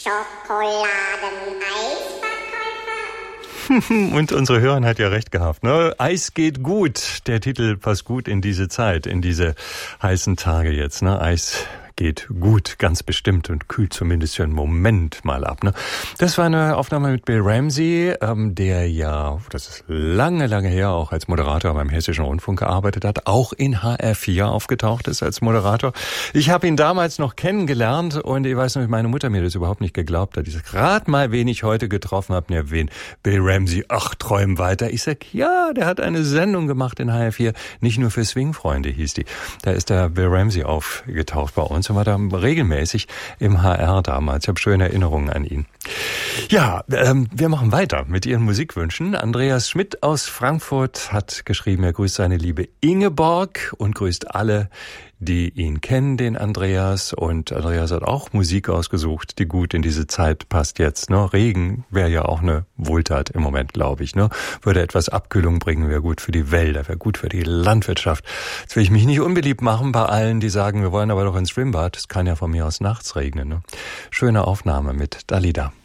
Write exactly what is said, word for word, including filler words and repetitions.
Schokoladeneisverkäufer. Und unsere Hörerin hat ja recht gehabt, ne? Eis geht gut. Der Titel passt gut in diese Zeit, in diese heißen Tage jetzt, ne? Eis geht gut, ganz bestimmt, und kühlt zumindest für einen Moment mal ab, ne? Das war eine Aufnahme mit Bill Ramsey, ähm, der ja, das ist lange, lange her, auch als Moderator beim Hessischen Rundfunk gearbeitet hat, auch in H R vier aufgetaucht ist als Moderator. Ich habe ihn damals noch kennengelernt und ich weiß noch, meine Mutter mir das überhaupt nicht geglaubt hat. Ich gerade mal, wen ich heute getroffen habe, ne, wen? Bill Ramsey, ach, träum weiter. Ich sag, ja, der hat eine Sendung gemacht in H R vier, nicht nur für Swing-Freunde hieß die. Da ist der Bill Ramsey aufgetaucht bei uns und war da regelmäßig im H R damals. Ich habe schöne Erinnerungen an ihn. Ja, ähm, wir machen weiter mit Ihren Musikwünschen. Andreas Schmidt aus Frankfurt hat geschrieben, er grüßt seine liebe Ingeborg und grüßt alle, die ihn kennen, den Andreas. Und Andreas hat auch Musik ausgesucht, die gut in diese Zeit passt jetzt. Ne? Regen wäre ja auch eine Wohltat im Moment, glaube ich. Ne? Würde etwas Abkühlung bringen, wäre gut für die Wälder, wäre gut für die Landwirtschaft. Jetzt will ich mich nicht unbeliebt machen bei allen, die sagen, wir wollen aber doch ins Schwimmbad. Es kann ja von mir aus nachts regnen. Ne? Schöne Aufnahme mit Dalida.